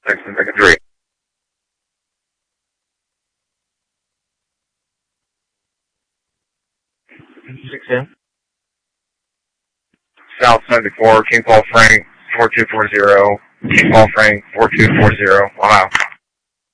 6 and make it 3. Six in. South 74, King Paul Frank, 4240. King Paul Frank, 4240. Wow.